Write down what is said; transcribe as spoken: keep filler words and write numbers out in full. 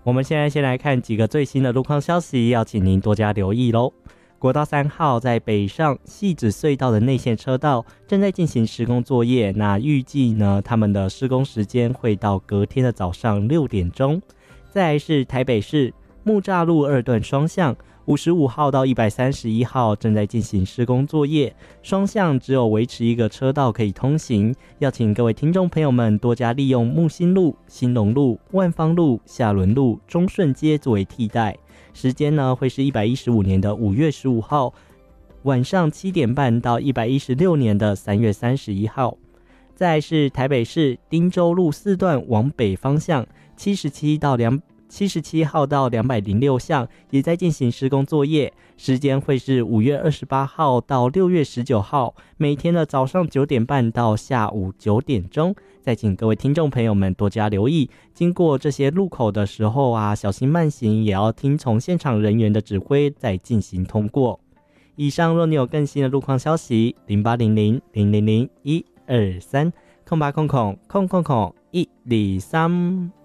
我们现在先来看几个最新的路况消息，要请您多加留意咯。国道三号在北上汐止隧道的内线车道正在进行施工作业，那预计呢，他们的施工时间会到隔天的早上六点钟。再来是台北市木栅路二段双向五十五号到一百三十一号正在进行施工作业，双向只有维持一个车道可以通行，要请各位听众朋友们多加利用木星路、兴隆路、万芳路、下仑路、中顺街作为替代。时间呢会是一百一十五年的五月十五号晚上七点半到一百一十六年的三月三十一号。再来是台北市汀州路四段往北方向七十七到两七十七号到两百零六巷也在进行施工作业，时间会是五月二十八号到六月十九号，每天的早上九点半到下午九点钟。再请各位听众朋友们多加留意，经过这些路口的时候啊，小心慢行，也要听从现场人员的指挥再进行通过。以上若你有更新的路况消息，零八零零零零零一二三空八空空空空空一二三。